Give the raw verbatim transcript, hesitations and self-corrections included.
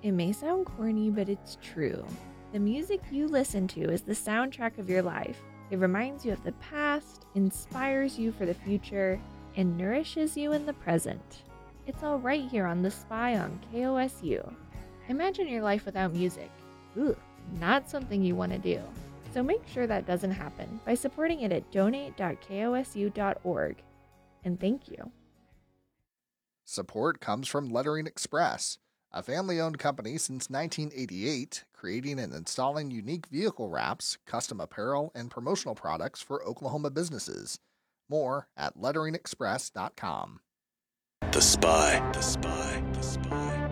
It may sound corny, but it's true. The music you listen to is the soundtrack of your life. It reminds you of the past, inspires you for the future, and nourishes you in the present. It's all right here on The Spy on K O S U. Imagine your life without music. Ooh, not something you want to do. So make sure that doesn't happen by supporting it at donate dot k o s u dot org. And thank you. Support comes from Lettering Express, a family-owned company since nineteen eighty-eight, creating and installing unique vehicle wraps, custom apparel, and promotional products for Oklahoma businesses. More at lettering express dot com. The Spy. The Spy. The Spy.